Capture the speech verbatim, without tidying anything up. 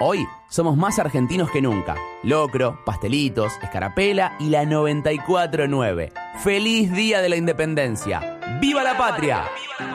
Hoy somos más argentinos que nunca. Locro, pastelitos, escarapela y la noventa y cuatro nueve. ¡Feliz Día de la Independencia! ¡Viva la patria!